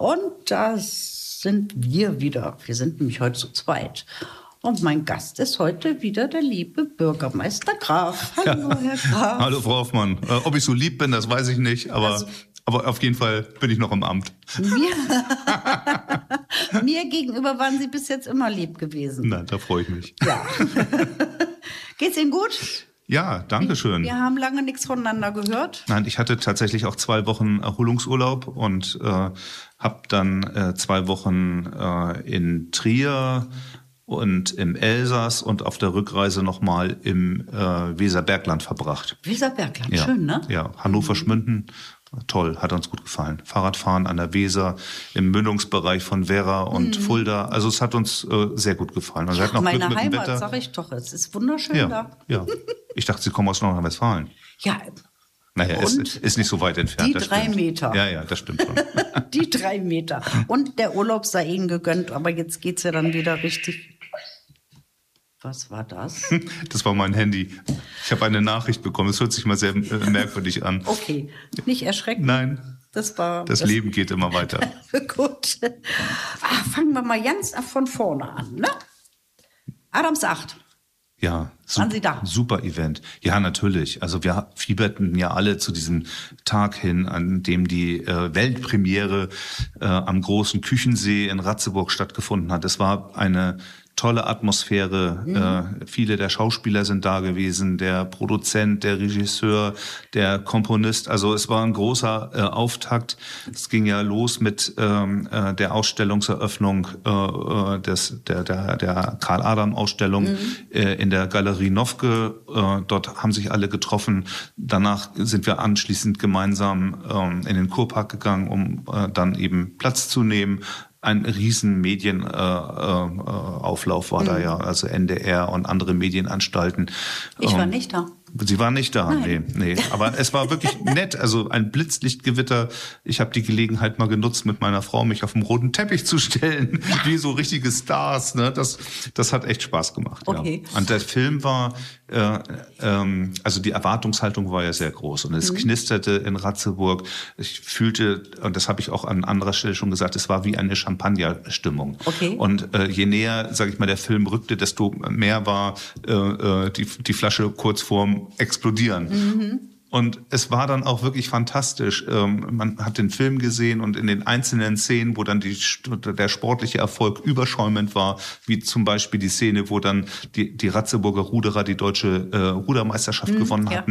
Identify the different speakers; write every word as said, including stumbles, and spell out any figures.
Speaker 1: Und da sind wir wieder. Wir sind nämlich heute zu zweit. Und mein Gast ist heute wieder der liebe Bürgermeister Graf. Hallo, ja. Herr Graf.
Speaker 2: Hallo, Frau Hoffmann. Äh, ob ich so lieb bin, das weiß ich nicht, aber, also, aber auf jeden Fall bin ich noch im Amt.
Speaker 1: Mir, mir gegenüber waren Sie bis jetzt immer lieb gewesen.
Speaker 2: Na, da freue ich mich.
Speaker 1: Ja. Geht's Ihnen gut?
Speaker 2: Ja, danke schön.
Speaker 1: Wir haben lange nichts voneinander gehört.
Speaker 2: Nein, ich hatte tatsächlich auch zwei Wochen Erholungsurlaub und äh, habe dann äh, zwei Wochen äh, in Trier und im Elsass und auf der Rückreise nochmal im äh, Weserbergland verbracht.
Speaker 1: Weserbergland,
Speaker 2: ja,
Speaker 1: schön, ne?
Speaker 2: Ja, Hannover-Schmünden, toll, hat uns gut gefallen. Fahrradfahren an der Weser, im Mündungsbereich von Werra und mhm. Fulda, also es hat uns äh, sehr gut gefallen. Also
Speaker 1: ja,
Speaker 2: wir hatten auch
Speaker 1: meine
Speaker 2: Glück mit
Speaker 1: Heimat,
Speaker 2: dem Wetter.
Speaker 1: Sag ich doch, es ist wunderschön
Speaker 2: ja,
Speaker 1: da.
Speaker 2: Ja, ich dachte, Sie kommen aus Nordrhein-Westfalen.
Speaker 1: Ja,
Speaker 2: Naja, es ist nicht so weit entfernt.
Speaker 1: Die
Speaker 2: das
Speaker 1: drei
Speaker 2: stimmt.
Speaker 1: Meter.
Speaker 2: Ja, ja, das stimmt schon.
Speaker 1: Die drei Meter. Und der Urlaub sei Ihnen gegönnt, aber jetzt geht's ja dann wieder richtig. Was war das?
Speaker 2: Das war mein Handy. Ich habe eine Nachricht bekommen. Es hört sich mal sehr äh, merkwürdig an.
Speaker 1: Okay, nicht erschrecken.
Speaker 2: Nein.
Speaker 1: Das war.
Speaker 2: Das, das Leben geht immer weiter.
Speaker 1: Gut. Ach, fangen wir mal ganz von vorne an, ne? Adams acht.
Speaker 2: Ja,
Speaker 1: waren Sie da?
Speaker 2: Super Event. Ja, natürlich. Also wir fieberten ja alle zu diesem Tag hin, an dem die äh, Weltpremiere äh, am großen Küchensee in Ratzeburg stattgefunden hat. Es war eine tolle Atmosphäre. Mhm. Äh, viele der Schauspieler sind da gewesen, der Produzent, der Regisseur, der Komponist. Also es war ein großer äh, Auftakt. Es ging ja los mit ähm, äh, der Ausstellungseröffnung äh, des, der, der, der Karl-Adam-Ausstellung mhm. äh, in der Galerie Nowke. Äh, dort haben sich alle getroffen. Danach sind wir anschließend gemeinsam ähm, in den Kurpark gegangen, um äh, dann eben Platz zu nehmen. Ein riesen Medienauflauf äh, äh, war mhm. da ja, also N D R und andere Medienanstalten.
Speaker 1: Ich war ähm, nicht da.
Speaker 2: Sie waren nicht da,
Speaker 1: Nein.
Speaker 2: nee, nee. Aber es war wirklich nett, also ein Blitzlichtgewitter. Ich habe die Gelegenheit mal genutzt, mit meiner Frau mich auf dem roten Teppich zu stellen, ja. wie so richtige Stars. Ne? Das, das hat echt Spaß gemacht.
Speaker 1: Okay.
Speaker 2: Ja. Und der Film war, äh, ähm, also die Erwartungshaltung war ja sehr groß und es mhm. knisterte in Ratzeburg. Ich fühlte, und das habe ich auch an anderer Stelle schon gesagt, es war wie eine Champagnerstimmung.
Speaker 1: Okay.
Speaker 2: Und äh, je näher, sage ich mal, der Film rückte, desto mehr war äh, die, die Flasche kurz vorm explodieren. Mhm. Und es war dann auch wirklich fantastisch. Ähm, man hat den Film gesehen und in den einzelnen Szenen, wo dann die, der sportliche Erfolg überschäumend war, wie zum Beispiel die Szene, wo dann die, die Ratzeburger Ruderer die deutsche äh, Rudermeisterschaft mhm, gewonnen hatten. Ja.